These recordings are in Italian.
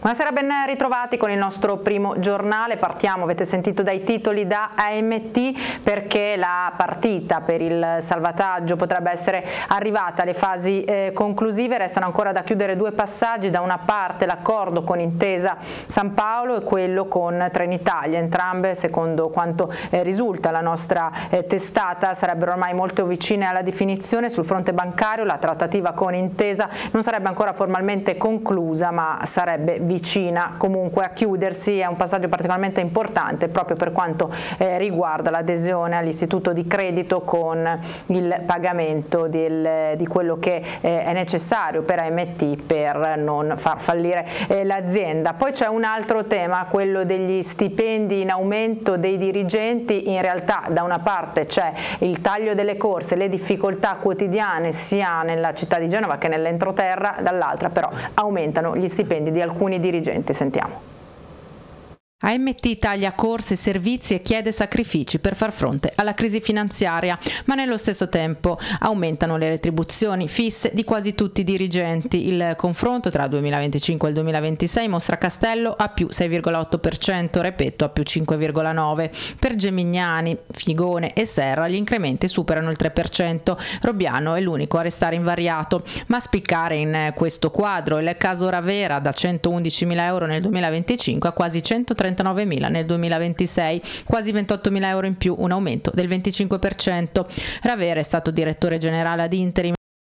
Buonasera, ben ritrovati con il nostro primo giornale. Partiamo, avete sentito dai titoli, da AMT, perché la partita per il salvataggio potrebbe essere arrivata alle fasi conclusive. Restano ancora da chiudere due passaggi: da una parte l'accordo con Intesa San Paolo e quello con Trenitalia. Entrambe, secondo quanto risulta alla nostra testata, sarebbero ormai molto vicine alla definizione. Sul fronte bancario la trattativa con Intesa non sarebbe ancora formalmente conclusa, ma sarebbe vicina comunque a chiudersi. È un passaggio particolarmente importante proprio per quanto riguarda l'adesione all'istituto di credito con il pagamento di quello che è necessario per AMT per non far fallire l'azienda. Poi c'è un altro tema, quello degli stipendi in aumento dei dirigenti. In realtà da una parte c'è il taglio delle corse, le difficoltà quotidiane sia nella città di Genova che nell'entroterra, dall'altra però aumentano gli stipendi di alcuni dirigenti. Sentiamo. AMT taglia corsi e servizi e chiede sacrifici per far fronte alla crisi finanziaria, ma nello stesso tempo aumentano le retribuzioni fisse di quasi tutti i dirigenti. Il confronto tra il 2025 e il 2026 mostra Castello a più 6,8%, Repetto a più 5,9%. Per Gemignani, Figone e Serra gli incrementi superano il 3%. Robbiano è l'unico a restare invariato, ma a spiccare in questo quadro il caso Ravera, da 111.000 euro nel 2025 a quasi 139.000 nel 2026, quasi 28.000 euro in più, un aumento del 25%. Ravera è stato direttore generale ad interim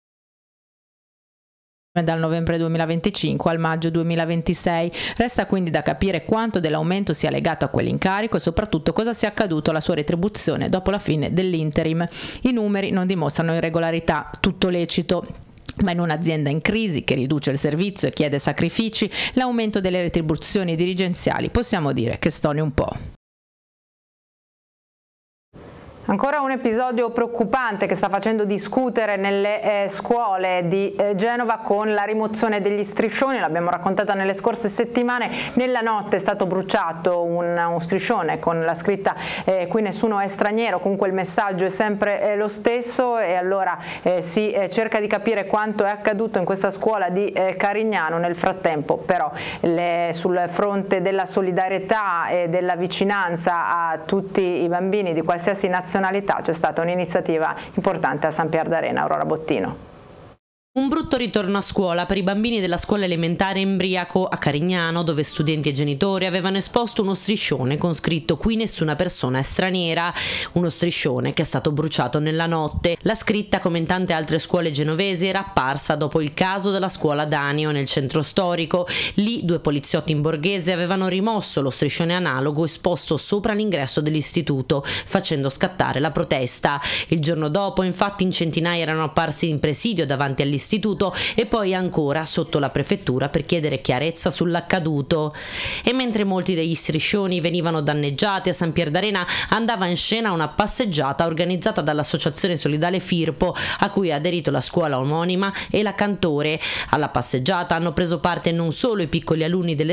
dal novembre 2025 al maggio 2026. Resta quindi da capire quanto dell'aumento sia legato a quell'incarico e soprattutto cosa sia accaduto alla sua retribuzione dopo la fine dell'interim. I numeri non dimostrano irregolarità, tutto lecito. Ma in un'azienda in crisi che riduce il servizio e chiede sacrifici, l'aumento delle retribuzioni dirigenziali possiamo dire che stoni un po'. Ancora un episodio preoccupante che sta facendo discutere nelle scuole di Genova con la rimozione degli striscioni. L'abbiamo raccontata nelle scorse settimane. Nella notte è stato bruciato un striscione con la scritta qui nessuno è straniero. Comunque il messaggio è sempre lo stesso, e allora si cerca di capire quanto è accaduto in questa scuola di Carignano. Nel frattempo però sul fronte della solidarietà e della vicinanza a tutti i bambini di qualsiasi nazionalità c'è stata un'iniziativa importante a San Pier d'Arena. Aurora Bottino. Un brutto ritorno a scuola per i bambini della scuola elementare Embriaco a Carignano, dove studenti e genitori avevano esposto uno striscione con scritto "Qui nessuna persona è straniera", uno striscione che è stato bruciato nella notte. La scritta, come in tante altre scuole genovesi, era apparsa dopo il caso della scuola Danio nel centro storico. Lì 2 poliziotti in borghese avevano rimosso lo striscione analogo esposto sopra l'ingresso dell'istituto, facendo scattare la protesta. Il giorno dopo, infatti, in centinaia erano apparsi in presidio davanti all'istituto e poi ancora sotto la prefettura per chiedere chiarezza sull'accaduto. E mentre molti degli striscioni venivano danneggiati, a San Pier d'Arena andava in scena una passeggiata organizzata dall'associazione solidale Firpo, a cui ha aderito la scuola omonima e la Cantore. Alla passeggiata hanno preso parte non solo i piccoli alunni delle